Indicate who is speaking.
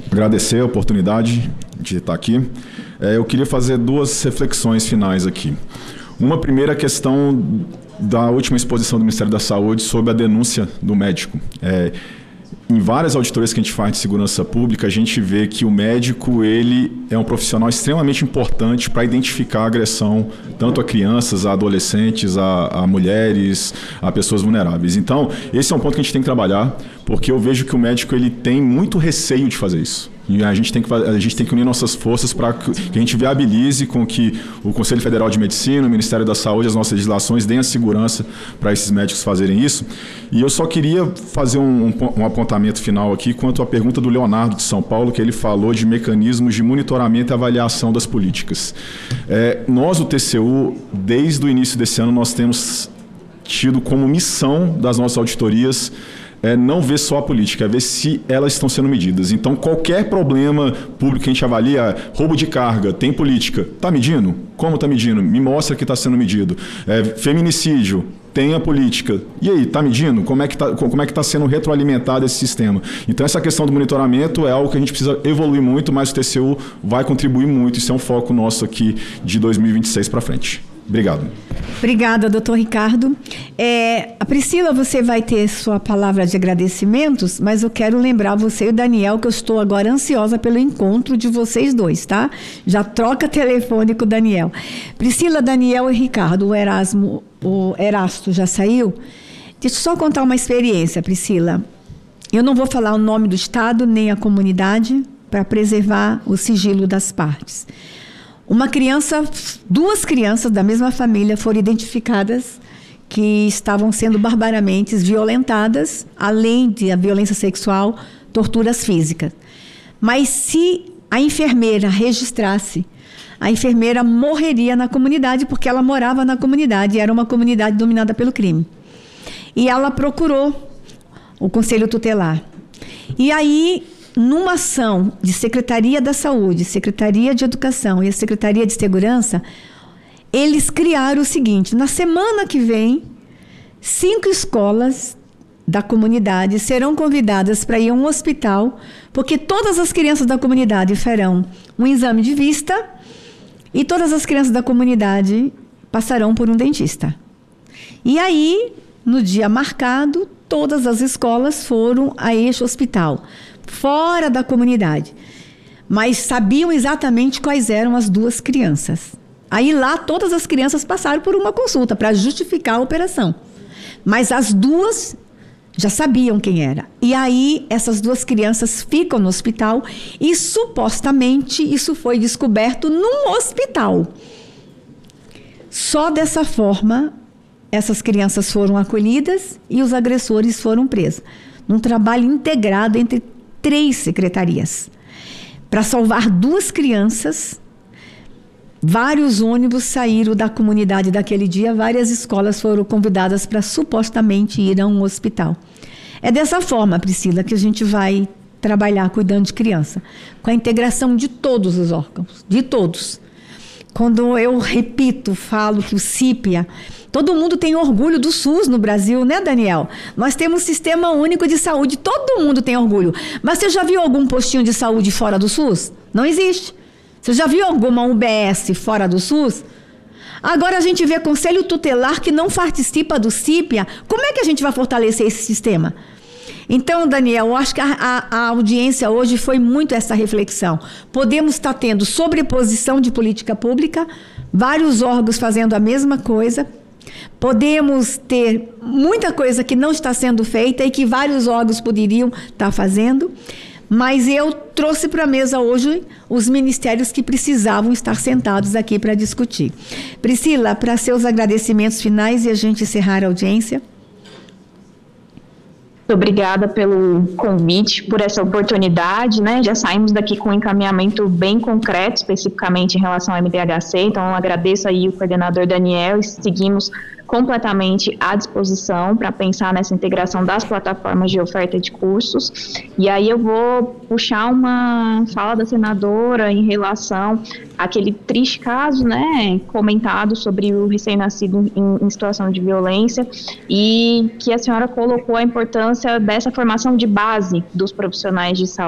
Speaker 1: agradecer a oportunidade de estar aqui. Eu queria fazer 2 reflexões finais aqui. Uma primeira questão da última exposição do Ministério da Saúde sobre a denúncia do médico. Em várias auditorias que a gente faz de segurança pública, a gente vê que o médico ele é um profissional extremamente importante para identificar a agressão tanto a crianças, a adolescentes, a mulheres, a pessoas vulneráveis. Então, esse é um ponto que a gente tem que trabalhar, porque eu vejo que o médico ele tem muito receio de fazer isso. E a gente tem que unir nossas forças para que a gente viabilize com que o Conselho Federal de Medicina, o Ministério da Saúde, as nossas legislações deem a segurança para esses médicos fazerem isso. E eu só queria fazer um apontamento final aqui quanto à pergunta do Leonardo de São Paulo, que ele falou de mecanismos de monitoramento e avaliação das políticas. Nós, do TCU, desde o início desse ano, nós temos tido como missão das nossas auditorias não ver só a política, é ver se elas estão sendo medidas. Então, qualquer problema público que a gente avalia, roubo de carga, tem política, está medindo? Como está medindo? Me mostra que está sendo medido. Feminicídio, tem a política. E aí, está medindo? Como é que está sendo retroalimentado esse sistema? Então, essa questão do monitoramento é algo que a gente precisa evoluir muito, mas o TCU vai contribuir muito. Isso é um foco nosso aqui de 2026 para frente. Obrigado.
Speaker 2: Obrigada, doutor Ricardo. A Priscila, você vai ter sua palavra de agradecimentos, mas eu quero lembrar você e o Daniel que eu estou agora ansiosa pelo encontro de vocês dois, tá? Já troca telefone com o Daniel. Priscila, Daniel e Ricardo, o Erasto já saiu? Deixa eu só contar uma experiência, Priscila. Eu não vou falar o nome do estado nem a comunidade para preservar o sigilo das partes. Duas crianças da mesma família foram identificadas que estavam sendo barbaramente violentadas, além da violência sexual, torturas físicas. Mas se a enfermeira registrasse, a enfermeira morreria na comunidade, porque ela morava na comunidade, e era uma comunidade dominada pelo crime. E ela procurou o Conselho Tutelar. E aí, numa ação de Secretaria da Saúde, Secretaria de Educação e a Secretaria de Segurança, eles criaram o seguinte: na semana que vem, 5 escolas da comunidade serão convidadas para ir a um hospital, porque todas as crianças da comunidade farão um exame de vista e todas as crianças da comunidade passarão por um dentista. E aí, no dia marcado, todas as escolas foram a este hospital, fora da comunidade, mas sabiam exatamente quais eram as 2 crianças. Aí lá todas as crianças passaram por uma consulta para justificar a operação, mas as 2 já sabiam quem era. E aí essas 2 crianças ficam no hospital e supostamente isso foi descoberto num hospital. Só dessa forma essas crianças foram acolhidas e os agressores foram presos, num trabalho integrado entre 3 secretarias. Para salvar 2 crianças, vários ônibus saíram da comunidade daquele dia, várias escolas foram convidadas para supostamente ir a um hospital. É dessa forma, Priscila, que a gente vai trabalhar cuidando de criança, com a integração de todos os órgãos, de todos. Quando eu falo que o CIPIA, todo mundo tem orgulho do SUS no Brasil, né, Daniel? Nós temos Sistema Único de Saúde, todo mundo tem orgulho. Mas você já viu algum postinho de saúde fora do SUS? Não existe. Você já viu alguma UBS fora do SUS? Agora a gente vê Conselho Tutelar que não participa do CIPIA. Como é que a gente vai fortalecer esse sistema? Então, Daniel, eu acho que a audiência hoje foi muito essa reflexão. Podemos estar tendo sobreposição de política pública, vários órgãos fazendo a mesma coisa. Podemos ter muita coisa que não está sendo feita e que vários órgãos poderiam estar fazendo. Mas eu trouxe para a mesa hoje os ministérios que precisavam estar sentados aqui para discutir. Priscila, para seus agradecimentos finais e a gente encerrar a audiência.
Speaker 3: Obrigada pelo convite, por essa oportunidade, né? Já saímos daqui com um encaminhamento bem concreto, especificamente em relação ao MDHC, então eu agradeço aí o coordenador Daniel e seguimos completamente à disposição para pensar nessa integração das plataformas de oferta de cursos. E aí eu vou puxar uma fala da senadora em relação àquele triste caso, né, comentado sobre o recém-nascido em situação de violência, e que a senhora colocou a importância dessa formação de base dos profissionais de saúde.